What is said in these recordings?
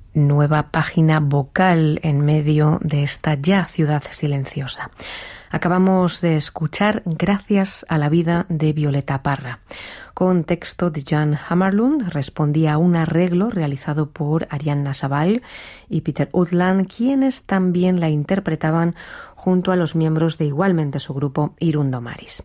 nueva página vocal en medio de esta ya ciudad silenciosa. Acabamos de escuchar Gracias a la vida de Violeta Parra. Con texto de Jan Hammarlund, respondía a un arreglo realizado por Arianna Sabal y Peter Udland, quienes también la interpretaban junto a los miembros de igualmente su grupo Irundo Maris.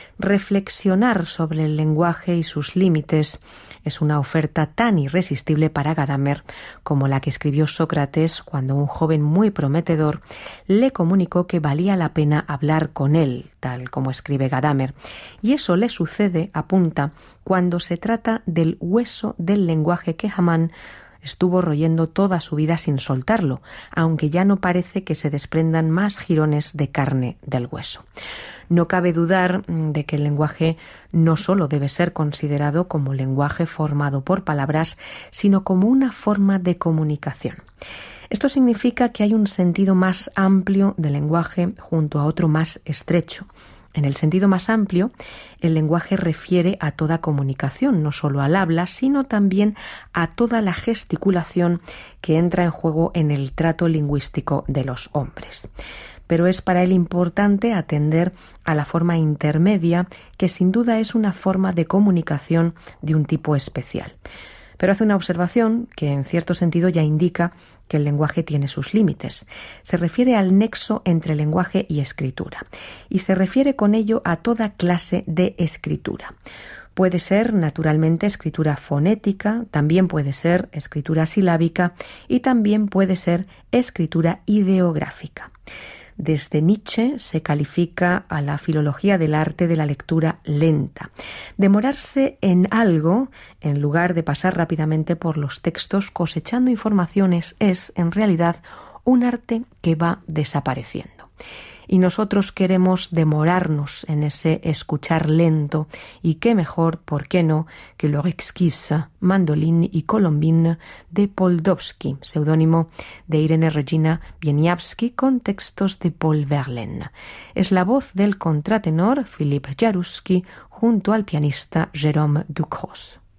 Reflexionar sobre el lenguaje y sus límites es una oferta tan irresistible para Gadamer como la que escribió Sócrates cuando un joven muy prometedor le comunicó que valía la pena hablar con él, tal como escribe Gadamer. Y eso le sucede, apunta, cuando se trata del hueso del lenguaje que Hamann estuvo royendo toda su vida sin soltarlo, aunque ya no parece que se desprendan más jirones de carne del hueso. No cabe dudar de que el lenguaje no solo debe ser considerado como lenguaje formado por palabras, sino como una forma de comunicación. Esto significa que hay un sentido más amplio del lenguaje junto a otro más estrecho. En el sentido más amplio, el lenguaje refiere a toda comunicación, no solo al habla, sino también a toda la gesticulación que entra en juego en el trato lingüístico de los hombres. Pero es para él importante atender a la forma intermedia, que sin duda es una forma de comunicación de un tipo especial. Pero hace una observación que en cierto sentido ya indica que el lenguaje tiene sus límites. Se refiere al nexo entre lenguaje y escritura, y se refiere con ello a toda clase de escritura. Puede ser, naturalmente, escritura fonética, también puede ser escritura silábica y también puede ser escritura ideográfica. Desde Nietzsche se califica a la filología del arte de la lectura lenta. Demorarse en algo, en lugar de pasar rápidamente por los textos cosechando informaciones, es, en realidad, un arte que va desapareciendo. Y nosotros queremos demorarnos en ese escuchar lento, y qué mejor, ¿por qué no?, que L'Heure exquise, Mandoline y Colombine de Poldowski, seudónimo de Irene Regina Wieniawski, con textos de Paul Verlaine. Es la voz del contratenor Philippe Jaruski junto al pianista Jérôme Ducros.